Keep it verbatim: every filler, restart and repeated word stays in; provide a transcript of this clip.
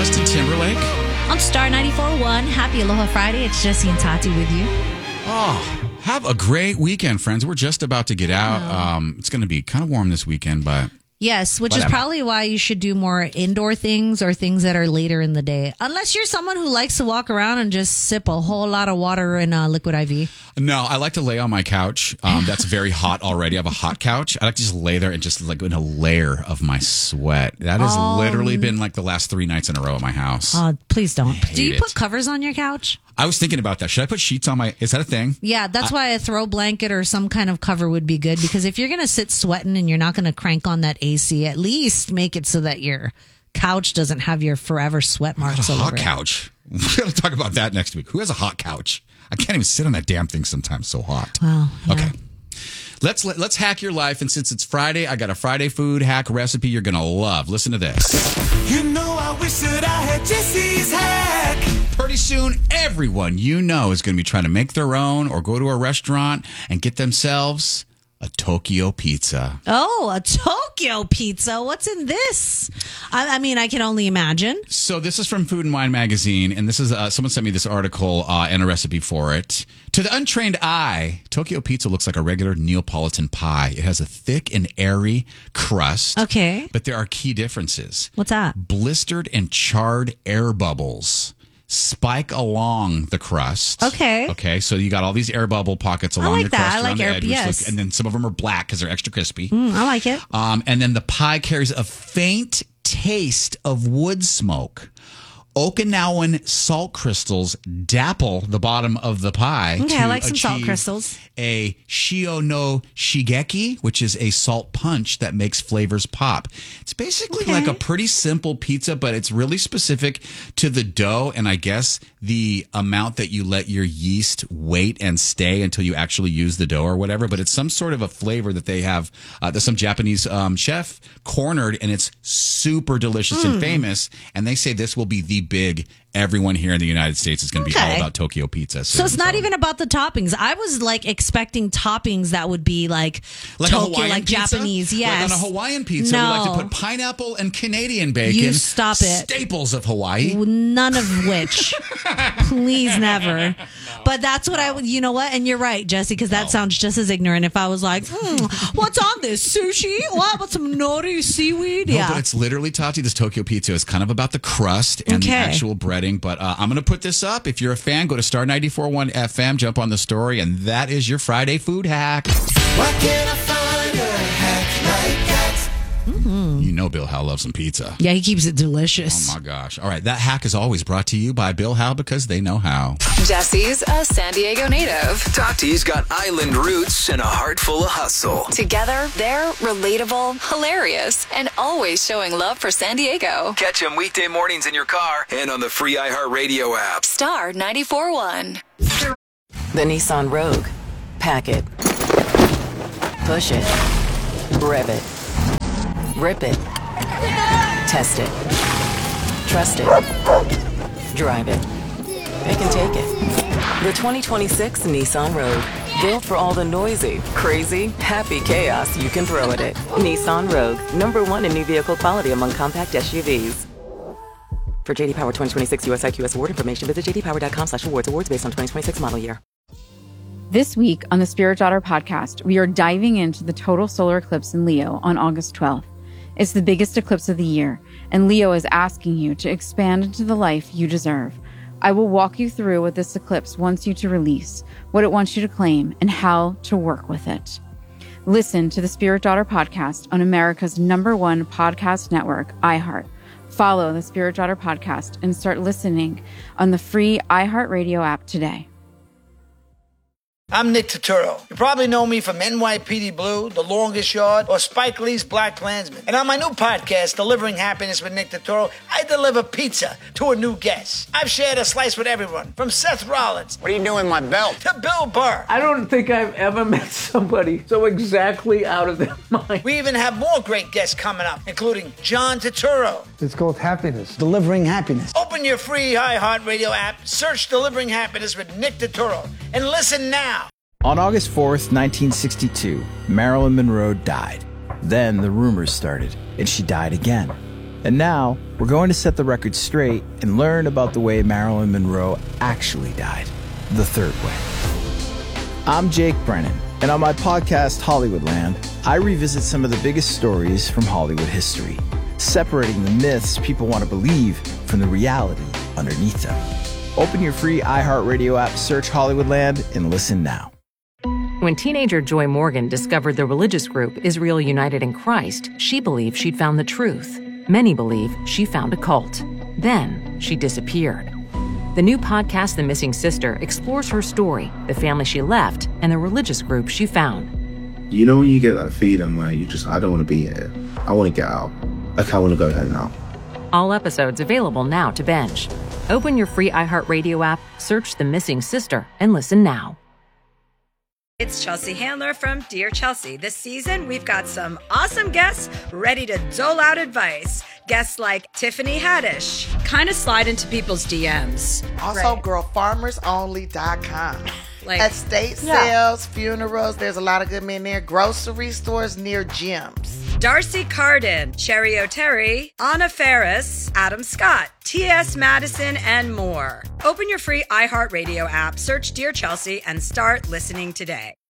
Justin Timberlake. On Star ninety-four point one, happy Aloha Friday. It's Jesse and Tati with you. Oh, have a great weekend, friends. We're just about to get out. Um, it's going to be kind of warm this weekend, but... Yes, which Whatever. is probably why you should do more indoor things or things that are later in the day. Unless you're someone who likes to walk around and just sip a whole lot of water in uh, liquid I V. No, I like to lay on my couch. Um, that's very hot already. I have a hot couch. I like to just lay there and just like in a layer of my sweat. That has Um, literally been like the last three nights in a row at my house. Oh, please don't. hate Do you it. put covers on your couch? I was thinking about that. Should I put sheets on my... Is that a thing? Yeah, that's why a throw blanket or some kind of cover would be good. Because if you're going to sit sweating and you're not going to crank on that A C, at least make it so that your couch doesn't have your forever sweat I marks got a all hot over it. couch. We're going to talk about that next week. Who has a hot couch? I can't even sit on that damn thing sometimes. So hot. Wow. Yeah. Okay. Let's let, let's hack your life. And since it's Friday, I got a Friday food hack recipe you're going to love. Listen to this. You know I wish that I had Jesse's hack. Pretty soon, everyone you know is going to be trying to make their own or go to a restaurant and get themselves a Tokyo pizza. Oh, a Tokyo pizza. What's in this? I, I mean, I can only imagine. So this is from Food and Wine magazine, and this is uh, someone sent me this article uh, and a recipe for it. To the untrained eye, Tokyo pizza looks like a regular Neapolitan pie. It has a thick and airy crust. Okay. But there are key differences. What's that? Blistered and charred air bubbles spike along the crust. Okay. Okay. So you got all these air bubble pockets along like your that. crust I around like the air- edge, which yes. look- and then some of them are black because they're extra crispy. Mm, I like it. Um, and then the pie carries a faint taste of wood smoke. Okinawan salt crystals dapple the bottom of the pie. Okay, to I like some salt achieve crystals. A shio no shigeki, which is a salt punch that makes flavors pop. It's basically Okay. like a pretty simple pizza, but it's really specific to the dough and I guess the amount that you let your yeast wait and stay until you actually use the dough or whatever. But it's some sort of a flavor that they have uh, that some Japanese um, chef cornered, and it's super delicious Hmm. and famous. And they say this will be the big. Everyone here in the United States is going to be Okay. all about Tokyo pizza. So it's not even about the toppings. I was like expecting toppings that would be like, Like a Tokyo, Hawaiian like pizza? Japanese. Yes. Like on a Hawaiian pizza, we like to No. put pineapple and Canadian bacon. You stop it. Staples of Hawaii. None of which. Please never. But that's what I would, you know what? And you're right, Jesse, because that No. sounds just as ignorant if I was like, hmm, what's on this? Sushi? What? What's some nori seaweed? No, yeah. but it's literally, Tati, this Tokyo pizza is kind of about the crust and the Okay. actual breading. But uh, I'm going to put this up. If you're a fan, go to Star ninety-four point one F M, jump on the story, and that is your Friday food hack. Why can't I find a hack like that? You know Bill Howe loves some pizza. Yeah, he keeps it delicious. Oh, my gosh. All right, that hack is always brought to you by Bill Howe because they know how. Jesse's a San Diego native. Tati's got island roots and a heart full of hustle. Together, they're relatable, hilarious, and always showing love for San Diego. Catch them weekday mornings in your car and on the free iHeartRadio app. Star ninety-four point one. The Nissan Rogue. Pack it. Push it. Rev it. Rip it. Test it. Trust it. Drive it. It can take it. The twenty twenty-six Nissan Rogue. Built for all the noisy, crazy, happy chaos you can throw at it. Nissan Rogue. Number one in new vehicle quality among compact S U Vs. For J D Power twenty twenty-six U S I Q S award information, visit j d power dot com slash awards. Awards based on twenty twenty-six model year. This week on the Spirit Daughter podcast, we are diving into the total solar eclipse in Leo on August twelfth. It's the biggest eclipse of the year, and Leo is asking you to expand into the life you deserve. I will walk you through what this eclipse wants you to release, what it wants you to claim, and how to work with it. Listen to the Spirit Daughter podcast on America's number one podcast network, iHeart. Follow the Spirit Daughter podcast and start listening on the free iHeartRadio app today. I'm Nick Turturro. You probably know me from N Y P D Blue, The Longest Yard, or Spike Lee's Black Klansman. And on my new podcast, Delivering Happiness with Nick Turturro, I deliver pizza to a new guest. I've shared a slice with everyone, from Seth Rollins. What are you doing, my belt? To Bill Burr. I don't think I've ever met somebody so exactly out of their mind. We even have more great guests coming up, including John Turturro. It's called Happiness. Delivering Happiness. Open your free iHeartRadio app, search Delivering Happiness with Nick Turturro, and listen now. On August fourth, nineteen sixty-two, Marilyn Monroe died. Then the rumors started, and she died again. And now, we're going to set the record straight and learn about the way Marilyn Monroe actually died, the third way. I'm Jake Brennan, and on my podcast, Hollywoodland, I revisit some of the biggest stories from Hollywood history, separating the myths people want to believe from the reality underneath them. Open your free iHeartRadio app, search Hollywoodland, and listen now. When teenager Joy Morgan discovered the religious group Israel United in Christ, she believed she'd found the truth. Many believe she found a cult. Then she disappeared. The new podcast, The Missing Sister, explores her story, the family she left, and the religious group she found. You know when you get that feeling where you just, I don't want to be here. I want to get out. Like, I want to go home now. All episodes available now to binge. Open your free iHeartRadio app, search The Missing Sister, and listen now. It's Chelsea Handler from Dear Chelsea. This season, we've got some awesome guests ready to dole out advice. Guests like Tiffany Haddish. Kind of slide into people's D Ms. Also, right. girl farmers only dot com. Like, estate yeah. sales, funerals, there's a lot of good men there. Grocery stores near gyms. Darcy Carden, Cherry O'Terry, Anna Ferris, Adam Scott, T S Madison, and more. Open your free iHeartRadio app, search Dear Chelsea, and start listening today.